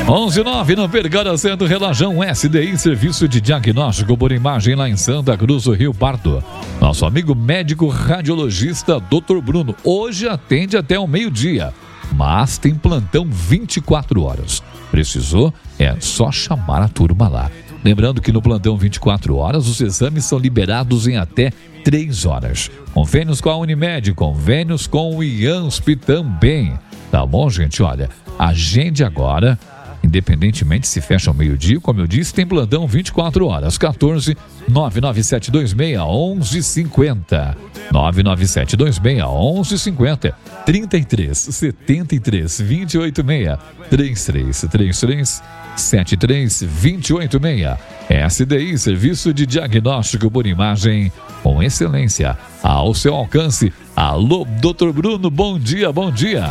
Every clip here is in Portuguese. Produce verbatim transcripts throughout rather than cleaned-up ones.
onze nove, não perca a Centro Relajão S D I, serviço de diagnóstico por imagem lá em Santa Cruz do Rio Pardo. Nosso amigo médico radiologista doutor Bruno, hoje atende até o meio-dia, mas tem plantão vinte e quatro horas. Precisou? É só chamar a turma lá. Lembrando que no plantão vinte e quatro horas, os exames são liberados em até três horas. Convênios com a Unimed, convênios com o IANSP também. Tá bom, gente? Olha, agende agora. Independentemente se fecha ao meio-dia, como eu disse, tem plantão vinte e quatro horas. quatorze, nove nove sete dois seis, onze cinco zero. nove nove sete dois seis, onze cinco zero. trinta e três, setenta e três, vinte e oito seis. trinta e três, trinta e três, setenta e três, vinte e oito seis. S D I, serviço de diagnóstico por imagem com excelência ao seu alcance. Alô, doutor Bruno, bom dia, bom dia.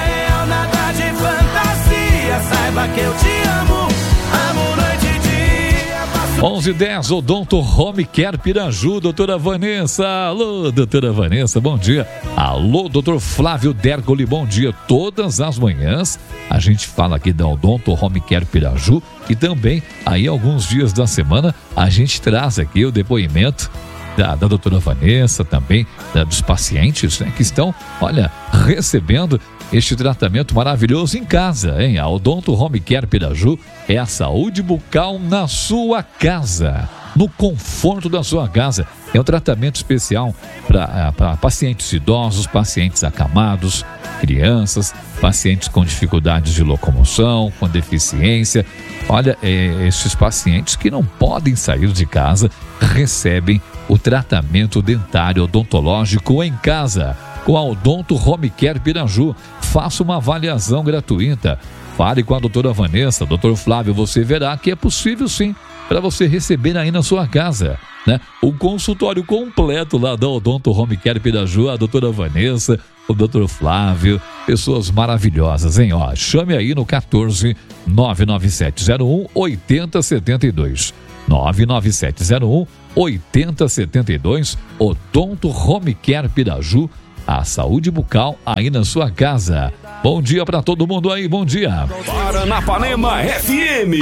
Saiba que eu te amo, amo noite e dia. onze e dez, Odonto Home Care Piraju, doutora Vanessa. Alô, doutora Vanessa, bom dia. Alô, doutor Flávio Dergoli, bom dia. Todas as manhãs a gente fala aqui da Odonto Home Care Piraju e também aí alguns dias da semana a gente traz aqui o depoimento Da, da doutora Vanessa, também da, dos pacientes, né, que estão, olha, recebendo este tratamento maravilhoso em casa, hein? A Odonto Home Care Piraju é a saúde bucal na sua casa, no conforto da sua casa. É um tratamento especial para pacientes idosos, pacientes acamados, crianças, pacientes com dificuldades de locomoção, com deficiência. Olha, é, esses pacientes que não podem sair de casa recebem o tratamento dentário odontológico em casa com a Odonto Home Care Piraju. Faça uma avaliação gratuita. Fale com a doutora Vanessa, doutor Flávio, você verá que é possível sim, para você receber aí na sua casa, né? O consultório completo lá da Odonto Home Care Piraju, a doutora Vanessa, o doutor Flávio, pessoas maravilhosas, hein? Ó, chame aí no quatorze, nove nove sete zero um, oito zero sete dois. nove nove sete zero um, oito zero sete dois. Odonto Home Care Piraju, a saúde bucal aí na sua casa. Bom dia para todo mundo aí, bom dia. Paranapanema F M.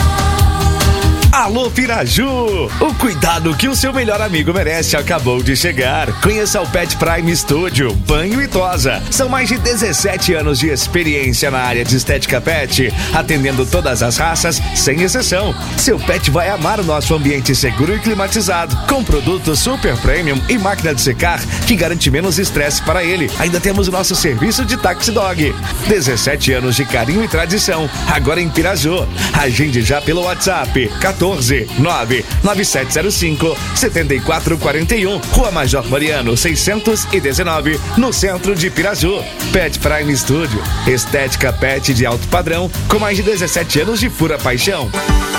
Alô Piraju, o cuidado que o seu melhor amigo merece acabou de chegar. Conheça o Pet Prime Studio, banho e tosa. São mais de dezessete anos de experiência na área de estética pet, atendendo todas as raças, sem exceção. Seu pet vai amar o nosso ambiente seguro e climatizado, com produtos super premium e máquina de secar que garante menos estresse para ele. Ainda temos o nosso serviço de taxi dog. dezessete anos de carinho e tradição, agora em Piraju. Agende já pelo WhatsApp quatorze, nove nove sete zero cinco, sete quatro quatro um, Rua Major Mariano seiscentos e dezenove, no centro de Piraju. Pet Prime Studio, estética pet de alto padrão, com mais de dezessete anos de pura paixão.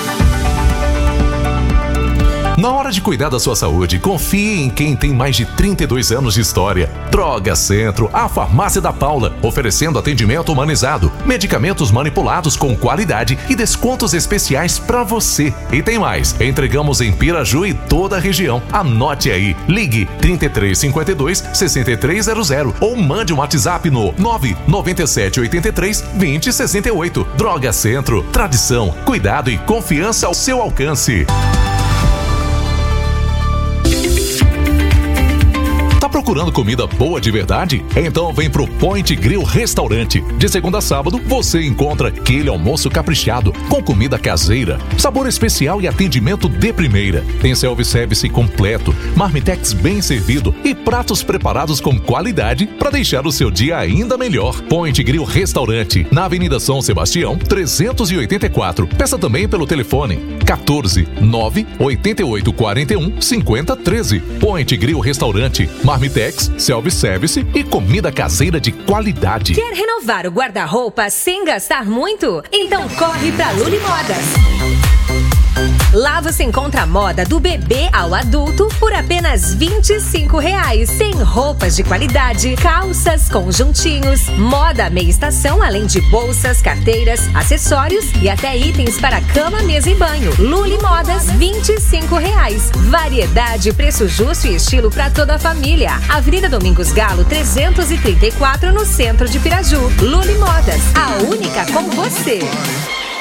Na hora de cuidar da sua saúde, confie em quem tem mais de trinta e dois anos de história. Droga Centro, a farmácia da Paula, oferecendo atendimento humanizado, medicamentos manipulados com qualidade e descontos especiais para você. E tem mais, entregamos em Piraju e toda a região. Anote aí, ligue trinta e três cinquenta e dois, sessenta e três zero zero ou mande um WhatsApp no nove nove sete oito três, vinte sessenta e oito. Droga Centro, tradição, cuidado e confiança ao seu alcance. Tá procurando comida boa de verdade? Então vem pro Point Grill Restaurante. De segunda a sábado, você encontra aquele almoço caprichado, com comida caseira, sabor especial e atendimento de primeira. Tem self-service completo, marmitex bem servido e pratos preparados com qualidade para deixar o seu dia ainda melhor. Point Grill Restaurante, na Avenida São Sebastião, trezentos e oitenta e quatro. Peça também pelo telefone quatorze, nove oito oito quatro um, cinco zero um três. Point Grill Restaurante, marmitex, self-service e comida caseira de qualidade. Quer renovar o guarda-roupa sem gastar muito? Então corre pra Luli Modas. Lá você encontra a moda do bebê ao adulto por apenas vinte e cinco reais. Tem roupas de qualidade, calças, conjuntinhos, moda meia estação, além de bolsas, carteiras, acessórios e até itens para cama, mesa e banho. Luli Modas, vinte e cinco reais. Variedade, preço justo e estilo para toda a família. Avenida Domingos Galo, trezentos e trinta e quatro, no centro de Piraju. Luli Modas, a única com você.